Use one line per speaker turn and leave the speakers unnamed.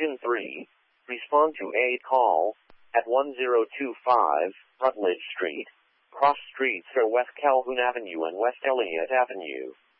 Region 3. Respond to a call at 1025 Rutledge Street. Cross streets are West Calhoun Avenue and West Elliott Avenue.